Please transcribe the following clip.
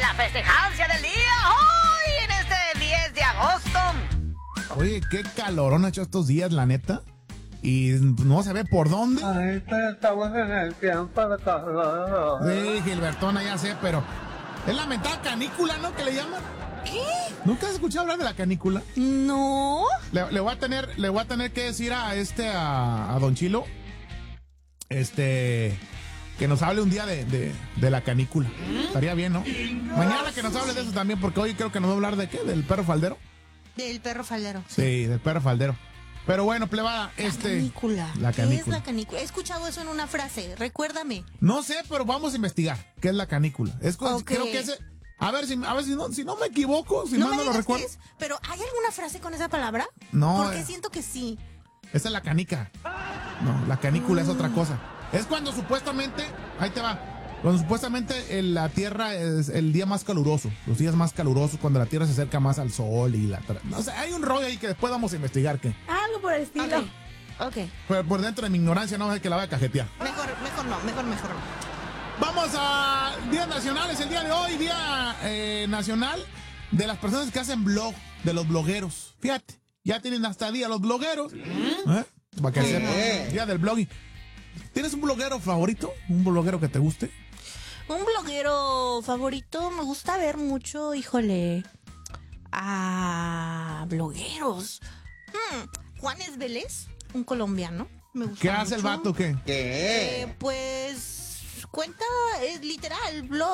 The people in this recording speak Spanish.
la festejancia del día hoy en este 10 de agosto. Oye, qué calorón ha hecho estos días, la neta. Y no se ve por dónde. Ay, pero estamos en el tiempo de calor. Sí, Gilbertona, ya sé, pero es la mentada canícula, ¿no? Que le llaman. ¿Qué? ¿Nunca has escuchado hablar de la canícula? No. Le voy a tener que decir a Don Chilo, que nos hable un día de la canícula. Estaría bien, ¿no? Mañana que nos hable de eso también, porque hoy creo que nos va a hablar de ¿qué? ¿Del perro faldero? Del perro faldero. Sí, del perro faldero. Pero bueno, plebada, La canícula. La ¿Qué canícula. es la canícula? He escuchado eso en una frase, recuérdame. No sé, pero vamos a investigar qué es la canícula. Ok. Creo que ese... A ver si no me equivoco, si mal me no lo digas recuerdo. qué es, pero ¿hay alguna frase con esa palabra? No, Porque siento que sí. esa es la canica. No, la canícula es otra cosa. Es cuando supuestamente, ahí te va, cuando supuestamente la Tierra es el día más caluroso, los días más calurosos, cuando la Tierra se acerca más al Sol y no sé, hay un rollo ahí que después vamos a investigar que Algo por el estilo. Ok. por dentro de mi ignorancia no sé que la voy a cajetear. Mejor no. Vamos a días nacionales el día de hoy, día nacional de las personas que hacen blog, de los blogueros. Fíjate, ya tienen hasta día los blogueros. Para que sepan, día del blogging. ¿Tienes un bloguero favorito? ¿Un bloguero que te guste? Un bloguero favorito, me gusta ver mucho, híjole, a blogueros. Juanes Vélez, un colombiano, me gusta ¿Qué hace el mucho. vato? ¿Qué? ¿Qué? Pues cuenta, literal, blog.